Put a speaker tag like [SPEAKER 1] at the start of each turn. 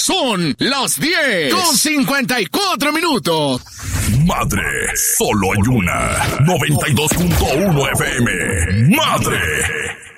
[SPEAKER 1] Son las 10:54.
[SPEAKER 2] Madre, solo hay una. 92.1 FM. Madre.